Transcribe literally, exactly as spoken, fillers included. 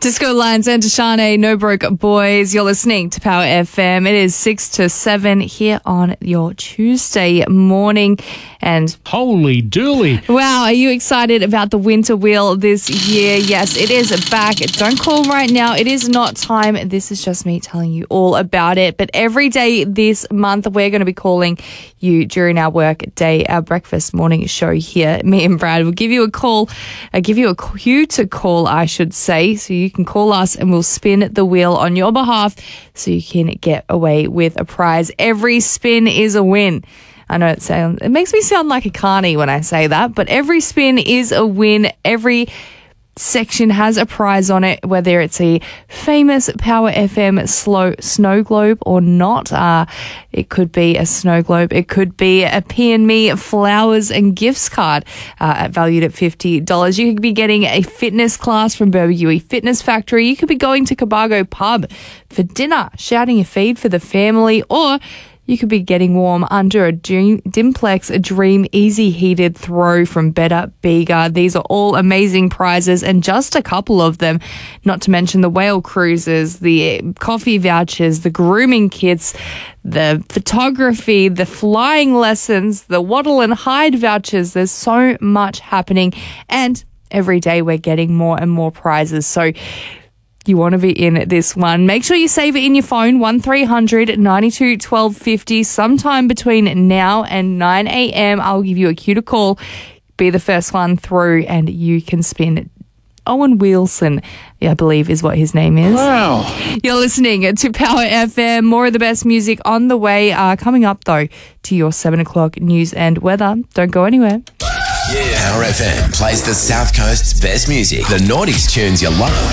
Disco Lions and Desharnay, No Broke Boys. You're listening to Power F M. It is six to seven here on your Tuesday morning. And holy dooly. Wow, are you excited about the winter wheel this year? Yes, it is back. Don't call right now. It is not time. This is just me telling you all about it. But every day this month, we're going to be calling you during our work day, our breakfast morning show here. Me and Brad will give you a call, uh, give you a cue to call, I should say. So you can call us and we'll spin the wheel on your behalf so you can get away with a prize. Every spin is a win. I know it sounds, it makes me sound like a carny when I say that, but every spin is a win. Every section has a prize on it, whether it's a famous Power F M slow snow globe or not. Uh, it could be a snow globe. It could be a P and Me flowers and gifts card uh, valued at fifty dollars. You could be getting a fitness class from Berbigue Fitness Factory. You could be going to Cobargo Pub for dinner, shouting a feed for the family, or you could be getting warm under a Dream, Dimplex a Dream Easy Heated Throw from Better Bega. These are all amazing prizes and just a couple of them, not to mention the whale cruises, the coffee vouchers, the grooming kits, the photography, the flying lessons, the Waddle and Hide vouchers. There's so much happening and every day we're getting more and more prizes. So you want to be in this one. Make sure you save it in your phone, one three hundred ninety-two twelve fifty. Sometime between now and nine a.m. I'll give you a cue to call. Be the first one through and you can spin. Owen Wilson, I believe is what his name is. Wow. You're listening to Power F M. More of the best music on the way. Uh, coming up, though, to your seven o'clock news and weather. Don't go anywhere. Yeah. Power F M plays the South Coast's best music. The noughties tunes you love.